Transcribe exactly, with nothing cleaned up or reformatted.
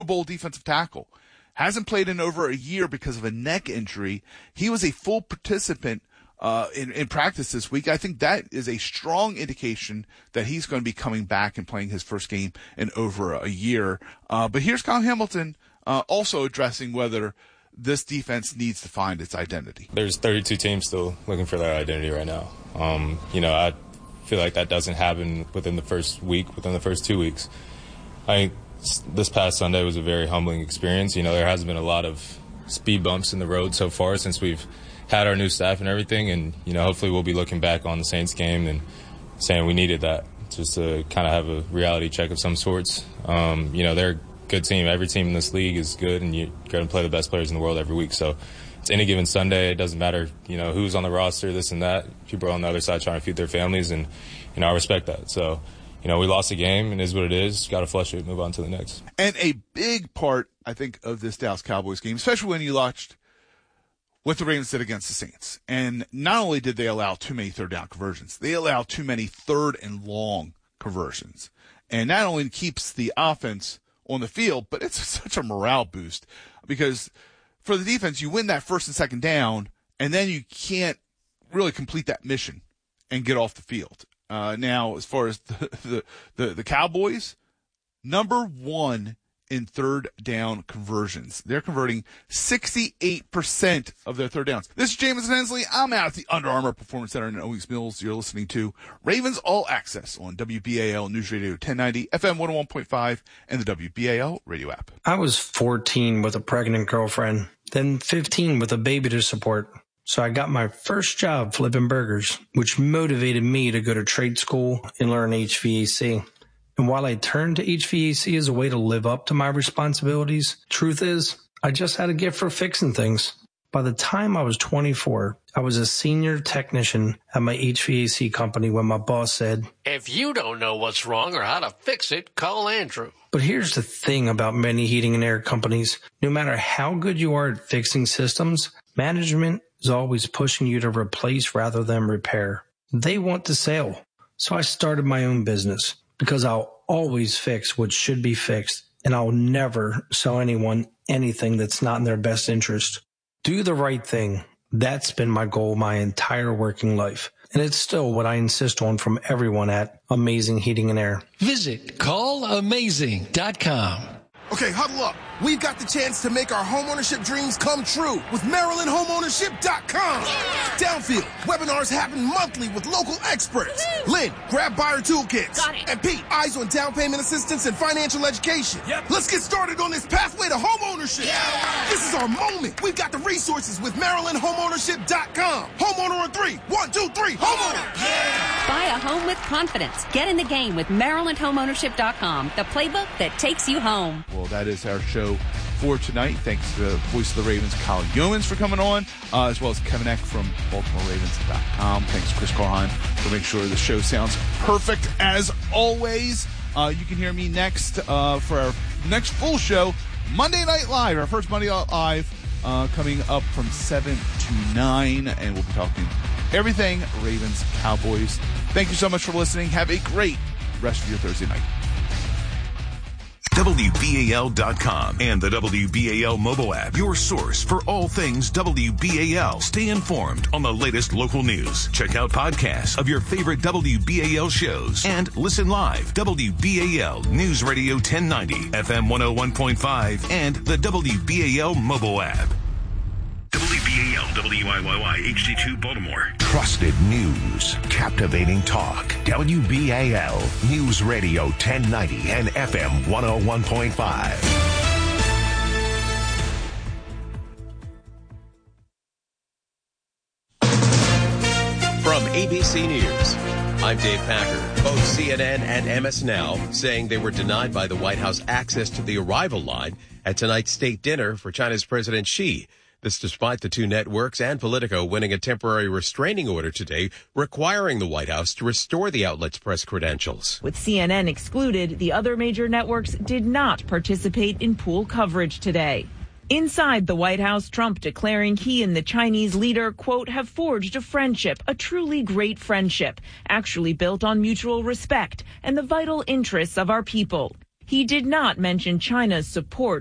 Bowl defensive tackle. Hasn't played in over a year because of a neck injury. He was a full participant uh, in, in practice this week. I think that is a strong indication that he's going to be coming back and playing his first game in over a year. Uh, but here's Kyle Hamilton uh, also addressing whether this defense needs to find its identity. There's thirty-two teams still looking for their identity right now. Um, you know, I feel like that doesn't happen within the first week, within the first two weeks. I think this past Sunday was a very humbling experience. You know, there hasn't been a lot of speed bumps in the road so far since we've had our new staff and everything. And, you know, hopefully we'll be looking back on the Saints game and saying we needed that just to kind of have a reality check of some sorts. Um, you know, they're a good team. Every team in this league is good, and you're going to play the best players in the world every week. So it's any given Sunday. It doesn't matter, you know, who's on the roster, this and that. People are on the other side trying to feed their families, and, you know, I respect that. So, you know, we lost a game, and it is what it is. Got to flush it, move on to the next. And a big part, I think, of this Dallas Cowboys game, especially when you watched what the Ravens did against the Saints. And not only did they allow too many third down conversions, they allowed too many third and long conversions. And not only keeps the offense on the field, but it's such a morale boost because for the defense, you win that first and second down, and then you can't really complete that mission and get off the field. Uh, now, as far as the, the, the, the Cowboys, number one in third down conversions. They're converting sixty-eight percent of their third downs. This is Jamison Hensley. I'm out at the Under Armour Performance Center in Owings Mills. You're listening to Ravens All Access on W B A L News Radio ten ninety, F M one oh one point five, and the W B A L radio app. I was fourteen with a pregnant girlfriend, then fifteen with a baby to support. So I got my first job flipping burgers, which motivated me to go to trade school and learn H V A C. And while I turned to H V A C as a way to live up to my responsibilities, truth is, I just had a gift for fixing things. By the time I was twenty-four, I was a senior technician at my H V A C company when my boss said, "If you don't know what's wrong or how to fix it, call Andrew." But here's the thing about many heating and air companies. No matter how good you are at fixing systems, management is always pushing you to replace rather than repair. They want to sell. So I started my own business because I'll always fix what should be fixed, and I'll never sell anyone anything that's not in their best interest. Do the right thing. That's been my goal my entire working life. And it's still what I insist on from everyone at Amazing Heating and Air. Visit call amazing dot com. Okay, huddle up. We've got the chance to make our homeownership dreams come true with Maryland Homeownership dot com. Yeah. Downfield, webinars happen monthly with local experts. Woo. Lynn, grab buyer toolkits. Got it. And Pete, eyes on down payment assistance and financial education. Yep. Let's get started on this pathway to homeownership. Yeah. This is our moment. We've got the resources with Maryland Homeownership dot com. Homeowner on three. One, two, three. Homeowner. Yeah. Buy a home with confidence. Get in the game with Maryland Homeownership dot com, the playbook that takes you home. Well, that is our show for tonight. Thanks to the voice of the Ravens, Kyle Yeomans, for coming on, uh, as well as Kevin Eck from Baltimore Ravens dot com. Thanks, Chris Carhine, for making sure the show sounds perfect as always. Uh, you can hear me next uh, for our next full show, Monday Night Live, our first Monday Night Live, uh, coming up from seven to nine, and we'll be talking everything Ravens, Cowboys. Thank you so much for listening. Have a great rest of your Thursday night. W B A L dot com and the W B A L mobile app, your source for all things W B A L. Stay informed on the latest local news. Check out podcasts of your favorite W B A L shows and listen live. W B A L News Radio ten ninety, F M one oh one point five, and the W B A L mobile app. W B A L, W I Y Y, H D two Baltimore. Trusted news, captivating talk. W B A L News Radio ten ninety and F M one oh one point five. From A B C News, I'm Dave Packer. Both C N N and M S Now saying they were denied by the White House access to the arrival line at tonight's state dinner for China's President Xi. This despite the two networks and Politico winning a temporary restraining order today requiring the White House to restore the outlet's press credentials. With C N N excluded, the other major networks did not participate in pool coverage today. Inside the White House, Trump declaring he and the Chinese leader, quote, have forged a friendship, a truly great friendship, actually built on mutual respect and the vital interests of our people. He did not mention China's support